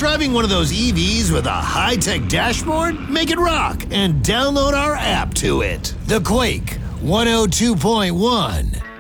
Driving one of those EVs with a high-tech dashboard? Make it rock and download our app to it. The Quake 102.1.